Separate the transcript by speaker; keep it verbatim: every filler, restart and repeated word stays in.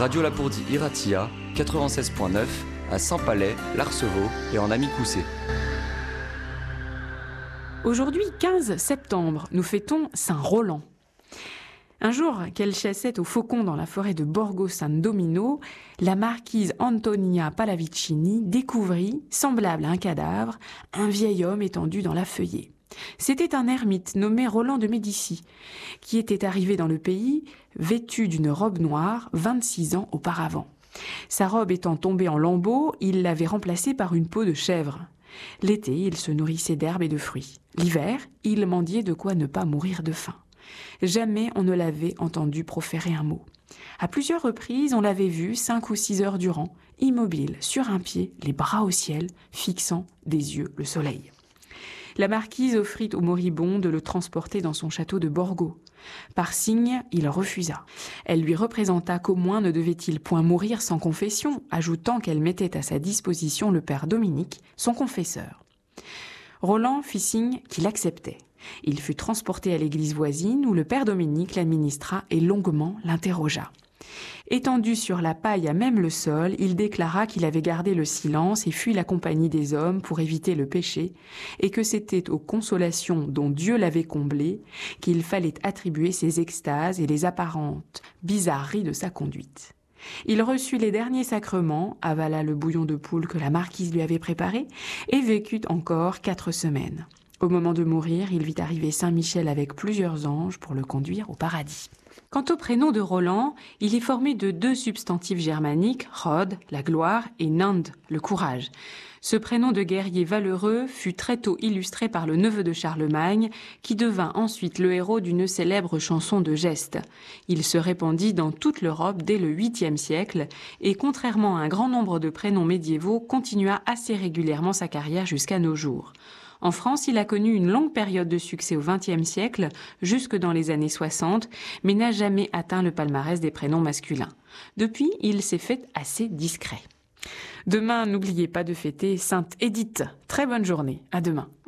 Speaker 1: Radio Lapourdie Iratia, quatre-vingt-seize point neuf, à Saint-Palais, l'Arceveau et en Amicoussé.
Speaker 2: Aujourd'hui, quinze septembre, nous fêtons Saint-Roland. Un jour qu'elle chassait au faucon dans la forêt de Borgo San Domino, la marquise Antonia Pallavicini découvrit, semblable à un cadavre, un vieil homme étendu dans la feuillée. C'était un ermite nommé Roland de Médicis, qui était arrivé dans le pays vêtu d'une robe noire vingt-six ans auparavant. Sa robe étant tombée en lambeaux, il l'avait remplacée par une peau de chèvre. L'été, il se nourrissait d'herbes et de fruits. L'hiver, il mendiait de quoi ne pas mourir de faim. Jamais on ne l'avait entendu proférer un mot. À plusieurs reprises, on l'avait vu cinq ou six heures durant, immobile, sur un pied, les bras au ciel, fixant des yeux le soleil. La marquise offrit au moribond de le transporter dans son château de Borgo. Par signe, il refusa. Elle lui représenta qu'au moins ne devait-il point mourir sans confession, ajoutant qu'elle mettait à sa disposition le père Dominique, son confesseur. Roland fit signe qu'il acceptait. Il fut transporté à l'église voisine où le père Dominique l'administra et longuement l'interrogea. Étendu sur la paille à même le sol, il déclara qu'il avait gardé le silence et fui la compagnie des hommes pour éviter le péché, et que c'était aux consolations dont Dieu l'avait comblé qu'il fallait attribuer ses extases et les apparentes bizarreries de sa conduite. Il reçut les derniers sacrements, avala le bouillon de poule que la marquise lui avait préparé, et vécut encore quatre semaines. Au moment de mourir, il vit arriver Saint Michel avec plusieurs anges pour le conduire au paradis. Quant au prénom de Roland, il est formé de deux substantifs germaniques, Rod, la gloire, et Nand, le courage. Ce prénom de guerrier valeureux fut très tôt illustré par le neveu de Charlemagne, qui devint ensuite le héros d'une célèbre chanson de geste. Il se répandit dans toute l'Europe dès le huitième siècle, et contrairement à un grand nombre de prénoms médiévaux, continua assez régulièrement sa carrière jusqu'à nos jours. En France, il a connu une longue période de succès au vingtième siècle, jusque dans les années soixante, mais n'a jamais atteint le palmarès des prénoms masculins. Depuis, il s'est fait assez discret. Demain, n'oubliez pas de fêter Sainte Édith. Très bonne journée. À demain.